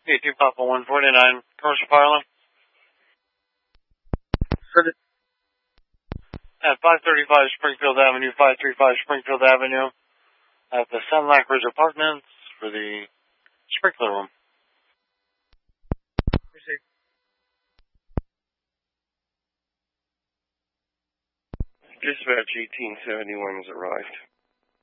K2 Papa 149, commercial parlor. At 535 Springfield Avenue, 535 Springfield Avenue, at the Sunlight Ridge Apartments for the sprinkler room. Dispatch 1871 has arrived.